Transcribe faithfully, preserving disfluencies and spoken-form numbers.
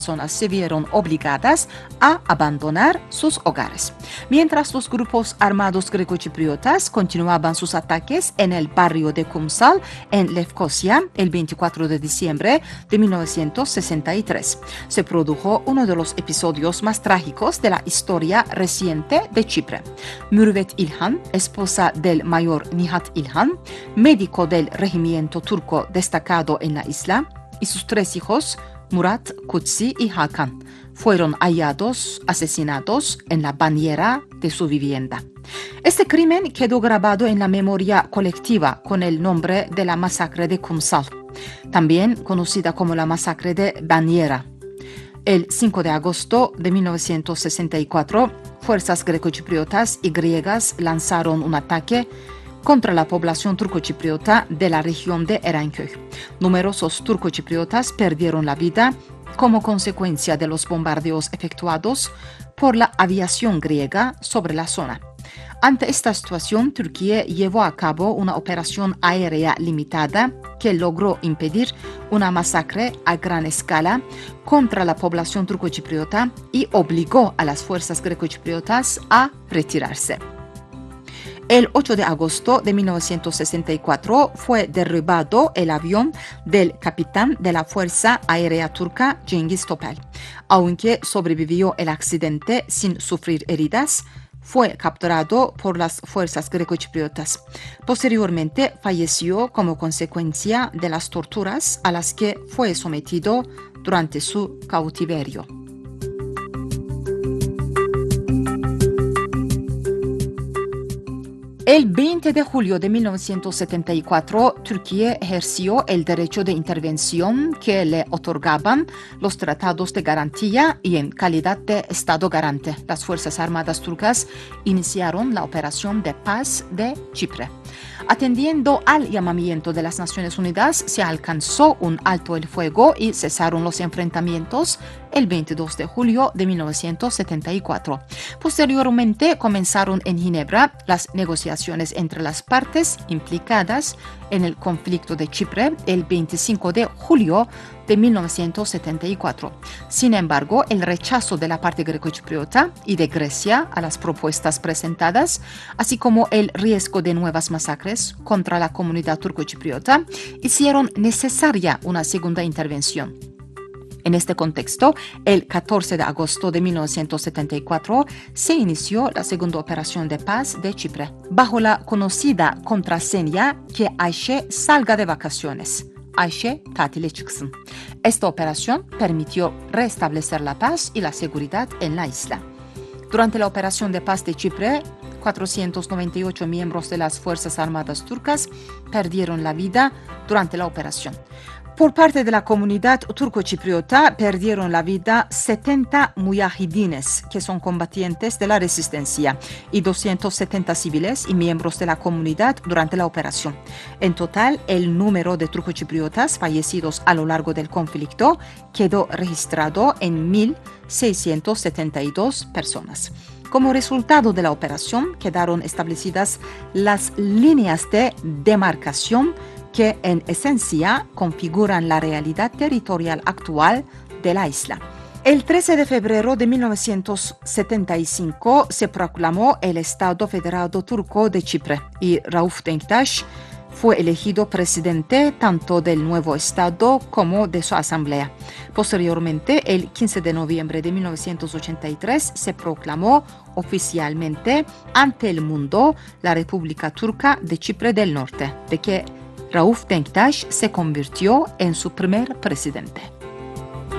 personas se vieron obligadas a abandonar sus hogares. Mientras los grupos armados grecochipriotas continuaban sus ataques en el barrio de Kumsal, en Lefkosia, el veinticuatro de diciembre de mil novecientos sesenta y tres, se produjo uno de los episodios más trágicos de la historia reciente de Chipre. Mürvet İlhan, esposa del mayor Nihat İlhan, médico del regimiento turco destacado en la isla, y sus tres hijos, Murat, Kutsi y Hakan, fueron hallados asesinados en la bañera de su vivienda. Este crimen quedó grabado en la memoria colectiva con el nombre de la masacre de Kumsal, también conocida como la masacre de Bañera. El cinco de agosto de mil novecientos sesenta y cuatro, fuerzas grecochipriotas y griegas lanzaron un ataque contra la población turcochipriota de la región de Erenköy. Numerosos turcochipriotas perdieron la vida como consecuencia de los bombardeos efectuados por la aviación griega sobre la zona. Ante esta situación, Turquía llevó a cabo una operación aérea limitada que logró impedir una masacre a gran escala contra la población turcochipriota y obligó a las fuerzas grecochipriotas a retirarse. El ocho de agosto de mil novecientos sesenta y cuatro fue derribado el avión del capitán de la Fuerza Aérea Turca, Cengiz Topel. Aunque sobrevivió el accidente sin sufrir heridas, fue capturado por las fuerzas grecochipriotas. Posteriormente falleció como consecuencia de las torturas a las que fue sometido durante su cautiverio. El veinte de julio de mil novecientos setenta y cuatro, Turquía ejerció el derecho de intervención que le otorgaban los tratados de garantía y en calidad de Estado garante. Las Fuerzas Armadas turcas iniciaron la operación de paz de Chipre. Atendiendo al llamamiento de las Naciones Unidas, se alcanzó un alto el fuego y cesaron los enfrentamientos el veintidós de julio de mil novecientos setenta y cuatro. Posteriormente comenzaron en Ginebra las negociaciones entre las partes implicadas en el conflicto de Chipre el veinticinco de julio de mil novecientos setenta y cuatro. Sin embargo, el rechazo de la parte grecochipriota y de Grecia a las propuestas presentadas, así como el riesgo de nuevas masacres contra la comunidad turcochipriota, hicieron necesaria una segunda intervención. En este contexto, el catorce de agosto de mil novecientos setenta y cuatro se inició la segunda operación de paz de Chipre, bajo la conocida contraseña que Ayşe salga de vacaciones. Ayşe tatile çıksın. Esta operación permitió restablecer la paz y la seguridad en la isla. Durante la operación de paz de Chipre, cuatrocientos noventa y ocho miembros de las Fuerzas Armadas turcas perdieron la vida durante la operación. Por parte de la comunidad turcochipriota perdieron la vida setenta muyahidines, que son combatientes de la resistencia, y doscientos setenta civiles y miembros de la comunidad durante la operación. En total, el número de turcochipriotas fallecidos a lo largo del conflicto quedó registrado en mil seiscientos setenta y dos personas. Como resultado de la operación, quedaron establecidas las líneas de demarcación que en esencia configuran la realidad territorial actual de la isla. El trece de febrero de mil novecientos setenta y cinco se proclamó el Estado Federado Turco de Chipre y Rauf Denktaş fue elegido presidente tanto del nuevo Estado como de su asamblea. Posteriormente, el quince de noviembre de mil novecientos ochenta y tres, se proclamó oficialmente ante el mundo la República Turca de Chipre del Norte, de que Rauf Denktaş se convirtió en su primer presidente.